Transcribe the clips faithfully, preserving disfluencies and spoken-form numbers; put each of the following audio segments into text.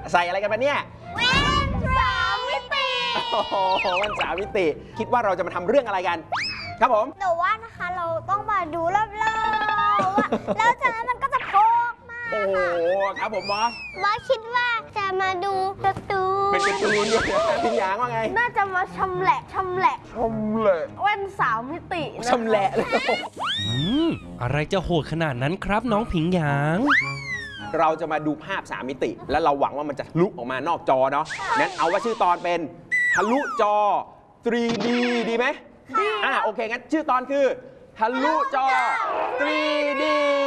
ใส่อะไรกันมาเนี่ยแว่นสามมิติโอ้โหแว่นสามมิติคิดว่าเราจะมาทำเรื่องอะไรกันครับผมแต่ว่านะคะเราต้องมาดูรอบๆแล้วจากนั้นมันก็จะโผล่มาโอ้โหครับผมบอสบอสคิดว่าจะมาดูการ์ตูนเป็นการ์ตูนด้วยพี่ยางว่าไงน่าจะมาชำแหละชำแหละชำแหละแว่นสามมิติชำแหละเลยอืมอะไรจะโหดขนาดนั้นครับน้องผิงหยางเราจะมาดูภาพสามมิติและเราหวังว่ามันจะทะลุออกมานอกจอเนาะงั้นเอาว่าชื่อตอนเป็นทะลุจอ ทรี ดี ดีไหมดีอ่าโอเคงั้นชื่อตอนคือทะลุจอ ทรี ดี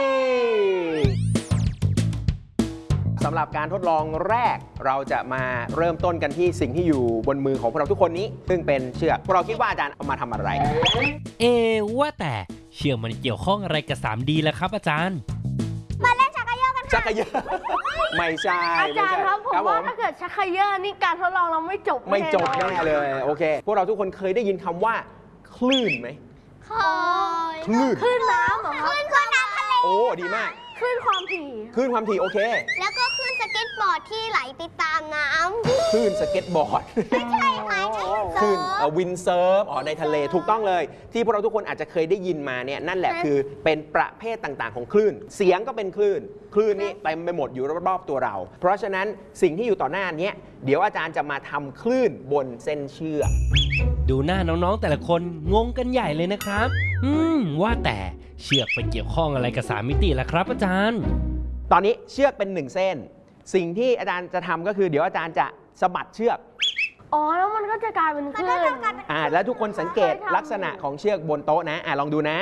สำหรับการทดลองแรกเราจะมาเริ่มต้นกันที่สิ่งที่อยู่บนมือของพวกเราทุกคนนี้ซึ่งเป็นเชือกพวกเราคิดว่าอาจารย์เอามาทำอะไรเอว่าแต่เชือกมันเกี่ยวข้องอะไรกับ ทรี ดี ล่ะครับอาจารย์มาเล่นชักเขย่อกันค่ะชักเขย่อไม่ใช่อาจารย์ครับผมว่าถ้าเกิดชักเขย่อนี่การทดลองเราไม่จบไม่จบแน่เลยโอเคพวกเราทุกคนเคยได้ยินคำว่าคลื่นไหมเคยคลื่นคลื่นน้ำเหรอคลื่นความน้ำทะเลโอ้ดีมากคลื่นความถี่คลื่นความถี่โอเคแล้วก็คลื่นสเก็ตบอร์ดที่ไหลไปตามน้ำคลื่นสเก็ตบอร์ดไม่ใช่ค่ะคลื่นวินเซิร์ฟอ๋อในทะเลถูกต้องเลยที่พวกเราทุกคนอาจจะเคยได้ยินมาเนี่ยนั่นแหละคือเป็นประเภทต่างๆของคลื่นเสียงก็เป็นคลื่นคลื่นนี่เต็มไปหมดอยู่รอบๆตัวเราเพราะฉะนั้นสิ่งที่อยู่ต่อหน้านี้เดี๋ยวอาจารย์จะมาทำคลื่นบนเส้นเชือกดูหน้าน้องๆแต่ละคนงงกันใหญ่เลยนะครับอืมว่าแต่เชือกไปเกี่ยวข้องอะไรกับสามมิติล่ะครับอาจารย์ตอนนี้เชือกเป็นหนึ่งเส้นสิ่งที่อาจารย์จะทำก็คือเดี๋ยวอาจารย์จะสะบัดเชือกอ๋อแล้วมันก็จะกลายเป็นคลื่นอ่าแล้วทุกคนสังเกตลักษณะของเชือกบนโต๊ะนะอ่าลองดูนะ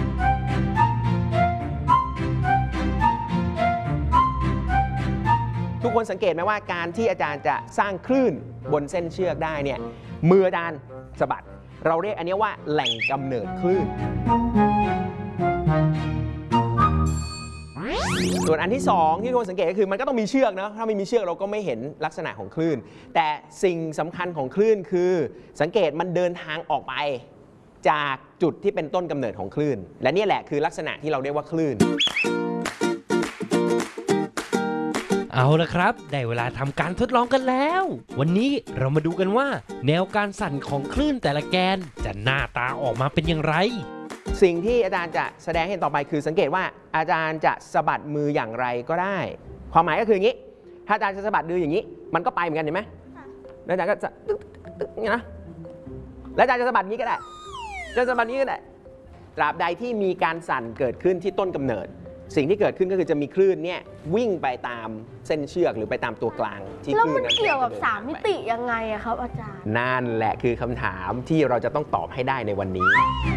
ทุกคนสังเกตไหมว่าการที่อาจารย์จะสร้างคลื่นบนเส้นเชือกได้เนี่ยมืออาจารย์สะบัดเราเรียกอันนี้ว่าแหล่งกำเนิดคลื่นส่วนอันที่สองที่ทุกคนสังเกตก็คือมันก็ต้องมีเชือกนะถ้าไม่มีเชือกเราก็ไม่เห็นลักษณะของคลื่นแต่สิ่งสำคัญของคลื่นคือสังเกตมันเดินทางออกไปจากจุดที่เป็นต้นกำเนิดของคลื่นและนี่แหละคือลักษณะที่เราเรียกว่าคลื่นเอาละครับได้เวลาทำการทดลองกันแล้ววันนี้เรามาดูกันว่าแนวการสั่นของคลื่นแต่ละแกนจะหน้าตาออกมาเป็นอย่างไรสิ่งที่อาจารย์จะแสดงให้เห็นต่อไปคือสังเกตว่าอาจารย์จะสะบัดมืออย่างไรก็ได้ความหมายก็คืออย่างนี้ถ้าอาจารย์จะสะบัดมืออย่างนี้มันก็ไปเหมือนกันเห็นไหมแล้วอาจารย์ก็จะตึ๊กตึ๊กอย่างนี้นะแล้วอาจารย์จะสะบัดนี้ก็ได้จะสะบัดนี้ก็ได้ตราบใดที่มีการสั่นเกิดขึ้นที่ต้นกำเนิดสิ่งที่เกิดขึ้นก็คือจะมีคลื่นเนี่ยวิ่งไปตามเส้นเชือกหรือไปตามตัวกลางที่แล้วมันเกี่ยวกับสามมิติยังไงอะครับอาจารย์นั่นแหละคือคำถามที่เราจะต้องตอบให้ได้ในวันนี้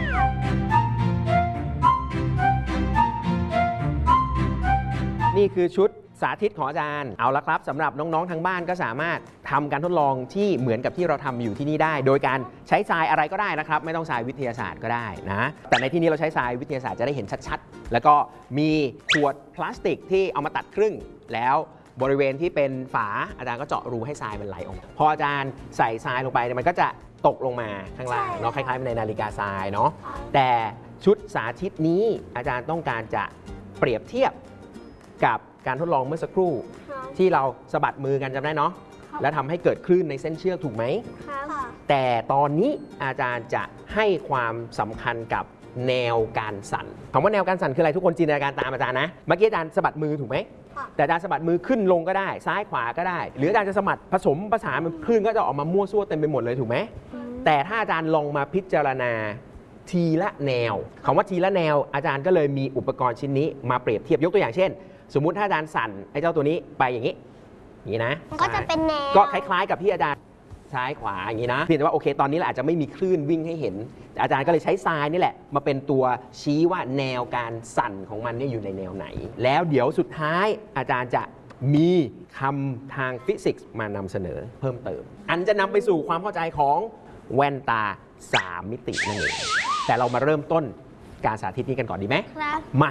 นี่คือชุดสาธิตของอาจารย์เอาละครับสำหรับน้องๆทางบ้านก็สามารถทำการทดลองที่เหมือนกับที่เราทำอยู่ที่นี่ได้โดยการใช้ทรายอะไรก็ได้นะครับไม่ต้องทรายวิทยาศาสตร์ก็ได้นะแต่ในที่นี้เราใช้ทรายวิทยาศาสตร์จะได้เห็นชัดๆแล้วก็มีขวดพลาสติกที่เอามาตัดครึ่งแล้วบริเวณที่เป็นฝาอาจารย์ก็เจาะรูให้ทรายมันไหลออกพออาจารย์ใส่ทรายลงไปมันก็จะตกลงมาข้างล่างเนาะคล้ายๆในนาฬิกาทรายเนาะแต่ชุดสาธิตนี้อาจารย์ต้องการจะเปรียบเทียบกับการทดลองเมื่อสักครู่ที่เราสะบัดมือกันจำได้เนาะแล้วทำให้เกิดคลื่นในเส้นเชือกถูกไหมแต่ตอนนี้อาจารย์จะให้ความสำคัญกับแนวการสั่นคำว่าแนวการสั่นคืออะไรทุกคนจินตนาการตามอาจารย์นะเมื่อกี้อาจารย์สะบัดมือถูกไหมแต่อาจารย์สะบัดมือขึ้นลงก็ได้ซ้ายขวาก็ได้หรืออาจารย์จะสะบัดผสมผสานมันคลื่นก็จะออกมามั่วซั่วเต็มไปหมดเลยถูกไหมแต่ถ้าอาจารย์ลองมาพิจารณาทีละแนวคำว่าทีละแนวอาจารย์ก็เลยมีอุปกรณ์ชิ้นนี้มาเปรียบเทียบยกตัวอย่างเช่นสมมุติถ้าอาจารย์สั่นไอ้เจ้าตัวนี้ไปอย่างนี้อย่างนี้นะก็จะเป็นแนวก็คล้ายๆกับที่อาจารย์ซ้ายขวาอย่างนี้นะเพียงแต่ว่าโอเคตอนนี้เราอาจจะไม่มีคลื่นวิ่งให้เห็นอาจารย์ก็เลยใช้ทรายนี่แหละมาเป็นตัวชี้ว่าแนวการสั่นของมันเนี่ยอยู่ในแนวไหนแล้วเดี๋ยวสุดท้ายอาจารย์จะมีคำทางฟิสิกส์มานำเสนอเพิ่มเติมอันจะนำไปสู่ความเข้าใจของแว่นตาสามมิตินั่นเองแต่เรามาเริ่มต้นการสาธิตนี้กันก่อนดีไหมครับมา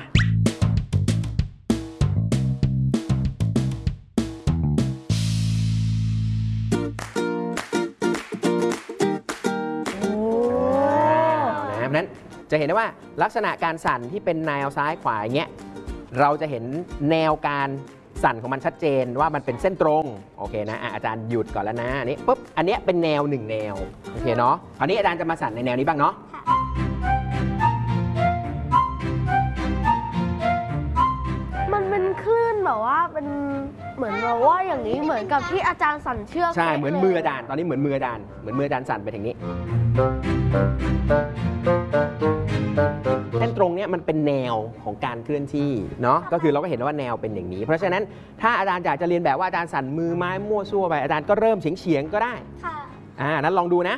นั้นจะเห็นได้ว่าลักษณะการสั่นที่เป็นแนวซ้ายขวาอย่างเงี้ยเราจะเห็นแนวการสั่นของมันชัดเจนว่ามันเป็นเส้นตรงโอเคนะอ่ะอาจารย์หยุดก่อนแล้วนะอันนี้ปุ๊บอันเนี้ยเป็นแนวหนึ่งแนวโอเคเนาะคราวนี้อาจารย์จะมาสั่นในแนวนี้บ้างเนาะมันเป็นคลื่นแบบว่าเป็นเหมือนแบบว่าอย่างนี้เหมือนกับที่อาจารย์สั่นเชือกใช่เหมือนมืออาจารย์ตอนนี้เหมือนมืออาจารย์เหมือนมืออาจารย์สั่นไปทางนี้เส้นตรงเนี้ยมันเป็นแนวของการเคลื่อนที่เนาะก็คือเราก็เห็นว่าแนวเป็นอย่างนี้ เพราะฉะนั้นถ้าอาจารย์อยากจะเรียนแบบว่าอาจารย์สั่นมือไม้มั่วซั่วไปอาจารย์ก็เริ่มเฉียงเฉียงๆก็ได้ค่ะอ่านั้นลองดูนะ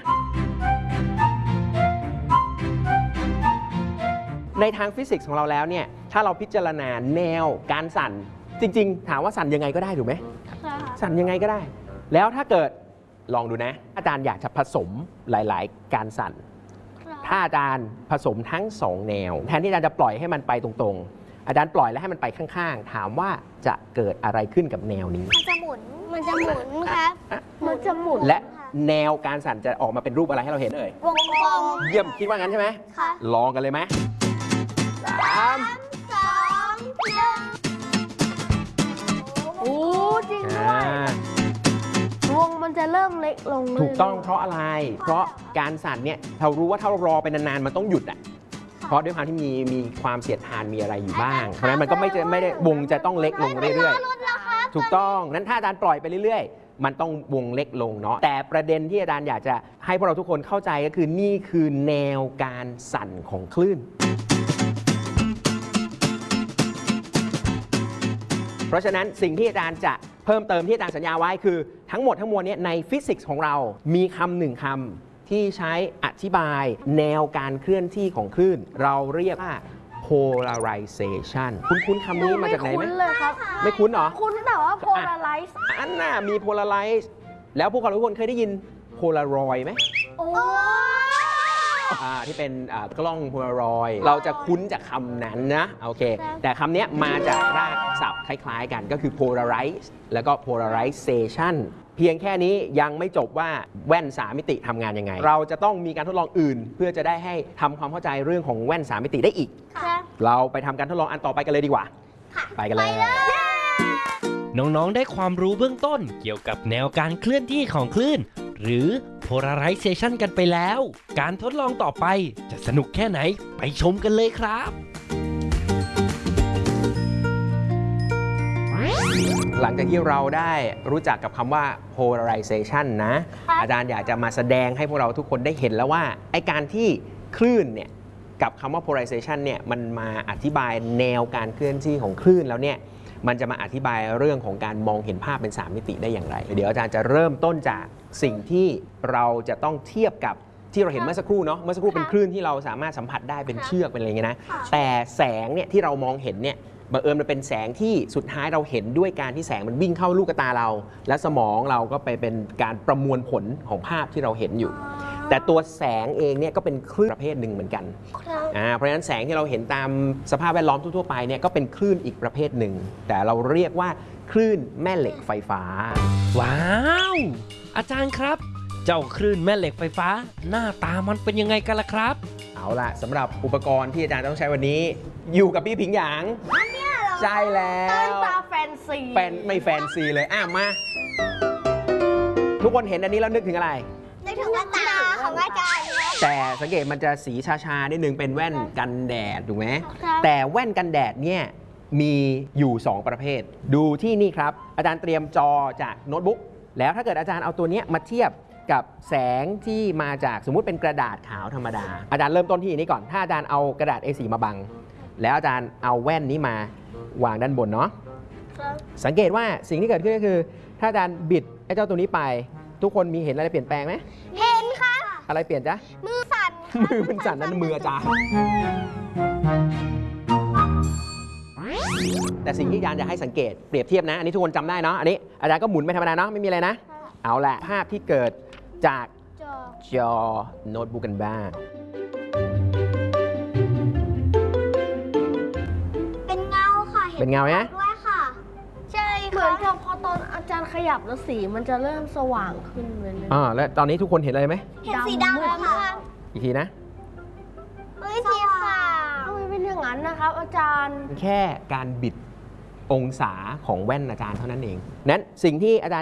ในทางฟิสิกส์ของเราแล้วเนี่ยถ้าเราพิจารณาแนวการสั่นจริงๆถามว่าสั่นยังไงก็ได้ถูกไหมค่ะสั่นยังไงก็ได้แล้วถ้าเกิดลองดูนะอาจารย์อยากจะผสมหลายๆ การสั่นถ้าอาจารย์ผสมทั้งสองแนวแทนที่อาจารย์จะปล่อยให้มันไปตรงๆอาจารย์ปล่อยแล้วให้มันไปข้างๆถามว่าจะเกิดอะไรขึ้นกับแนวนี้มันจะหมุน มันจะหมุนครับมันจะหมุนและแนวการสั่นจะออกมาเป็นรูปอะไรให้เราเห็นเอ่ยวงกลมเยี่ยมคิดว่างั้นใช่ไหมค่ะลองกันเลยไหมสามสองหนึ่งโอ้จริงด้อ่วยาวงมันจะเริ่มเล็กลงเรื่ยๆถูกต้องเพราะอะไร เพราะการสั่นเนี่ยเรารู้ว่าถ้าเรารอไปนานๆมันต้องหยุดอ่ะเพราะด้วยความที่มีมีความเสียดทานมีอะไรอยู่บ้าง เพราะฉะนั้นมันก็ไม่จะไม่ได้วงจะต้องเล็กลงเรื่อยๆ ถูกต้องนั้นถ้าอาจารย์ปล่อยไปเรื่อยๆ มันต้องวงเล็กลงเนาะแต่ประเด็นที่อาจารย์อยากจะให้พวกเราทุกคนเข้าใจก็คือนี่คือแนวการสั่นของคลื่น เพราะฉะนั้นสิ่งที่อาจารย์จะเพิ่มเติมที่อาจารย์สัญญาไว้คือทั้งหมดทั้งมวลเนี้ในฟิสิกส์ของเรามีคำหนึ่งคำที่ใช้อธิบายแนวการเคลื่อนที่ของคลื่น เราเรียกว่า polarization คุ้นๆคำนี้มาจากไหนไหมคุ้นเลยครับไม่คุ้นเหรอคุ้นแต่ว่า polarize อันน่ะมี polarize แล้วพวกเราทุกคนเคยได้ยิน polaroid ไหมโอ้อ่าที่เป็นอ่ากล้องโพลารอยด์เราจะคุ้นจากคำนั้นนะโอเคแต่คำนี้มาจากรากศัพท์คล้ายๆกันก็คือ polarize แล้วก็ polarization เพียงแค่นี้ยังไม่จบว่าแว่นสามมิติทำงานยังไง เราจะต้องมีการทดลองอื่น เพื่อจะได้ให้ทำความเข้าใจเรื่องของแว่นสามมิติได้อีกค่ะเราไปทำการทดลองอันต่อไปกันเลยดีกว่า ไปกันเลยน้องๆ ได้ความรู้เบื้องต้นเกี่ยวกับแนวการเคลื่อนที่ของคลื่น หรือ polarization กันไปแล้ว การทดลองต่อไปจะสนุกแค่ไหนไปชมกันเลยครับหลังจากที่เราได้รู้จักกับคำว่า polarization นะ อาจารย์อยากจะมาแสดงให้พวกเราทุกคนได้เห็นแล้วว่าไอ้การที่คลื่นเนี่ยกับคำว่า polarization เนี่ยมันมาอธิบายแนวการเคลื่อนที่ของคลื่นแล้วเนี่ยมันจะมาอธิบายเรื่องของการมองเห็นภาพเป็นสามมิติได้อย่างไร เดี๋ยวอาจารย์จะเริ่มต้นจากสิ่งที่เราจะต้องเทียบกับที่เราเห็นเมื่อสักครู่เนาะเมื่อสักครู่เป็นคลื่นที่เราสามารถสัมผัสได้เป็นเชือกเป็นอะไรอย่างเงี้ยนะแต่แสงเนี่ยที่เรามองเห็นเนี่ยบังเอิญมันเป็นแสงที่สุดท้ายเราเห็นด้วยการที่แสงมันวิ่งเข้าลูกตาเรา และสมองเราก็ไปเป็นการประมวลผลของภาพที่เราเห็นอยู่ แต่ตัวแสงเองเนี่ยก็เป็นคลื่นประเภทหนึ่งเหมือนกันครับอ่าเพราะฉะนั้นแสงที่เราเห็นตามสภาพแวดล้อมทั่วๆไปเนี่ยก็เป็นคลื่นอีกประเภทหนึ่งแต่เราเรียกว่าคลื่นแม่เหล็กไฟฟ้าว้าว อาจารย์ครับ เจ้าคลื่นแม่เหล็กไฟฟ้า หน้าตามันเป็นยังไงกันล่ะครับเอาล่ะสำหรับอุปกรณ์ที่อาจารย์ต้องใช้วันนี้ อยู่กับพี่ผิงหยางใช่แล้เต้นวตาแฟนซีแฟนไม่แฟนซีเลยอ่ะมา ทุกคนเห็นอันนี้แล้วนึกถึงอะไรนึกถึงแว่นตาของอาจารย์นะแต่สังเกตมันจะสีชาๆนิดนึงเป็นแว่นกันแดดถูกไหมครับแต่แว่นกันแดดเนี่ยมีอยู่ สอง ประเภท ดูที่นี่ครับ อาจารย์เตรียมจอจากโน้ตบุ๊กแล้วถ้าเกิดอาจารย์เอาตัวเนี้ยมาเทียบกับแสงที่มาจากสมมุติเป็นกระดาษขาวธรรมดา อาจารย์เริ่มต้นที่นี้ก่อนถ้าอาจารย์เอากระดาษ เอ โฟร์ มาบัง แล้วอาจารย์เอาแว่นนี้มาวางด้านบนเนาะครับสังเกตว่าสิ่งที่เกิดขึ้นก็คือ ถ้าอาจารย์บิดไอ้เจ้าตัวนี้ไป ทุกคนมีเห็นอะไรเปลี่ยนแปลงไหมเห็นค่ะอะไรเปลี่ยนจ๊ะมือสั่นมือมันสั่นนั่นมืออาจารย์แต่สิ่งที่อาจารย์อยากให้สังเกตเปรียบเทียบนะ อันนี้ทุกคนจำได้เนาะอันนี้อาจารย์ก็หมุนไปธรรมดาเนาะไม่มีอะไรนะ เอาละภาพที่เกิดจากจอจอโน้ตบุ๊กกันบ้างเป็นเงาค่ะเป็นเงาไหมด้วยค่ะ ใช่เหมืค่ะอนกับพอตอนอาจารย์ขยับแล้วสีมันจะเริ่มสว่างขึ้นเลยอ่าแล้วตอนนี้ทุกคนเห็นอะไรไหมเห็นสีดำค่ะอีกทีนะเฮ้ยสีขาวทำไมเป็นอย่างนั้นนะครับ อาจารย์แค่การบิดองศาของแว่นอาจารย์เท่านั้นเองนั้นสิ่งที่อาจารย์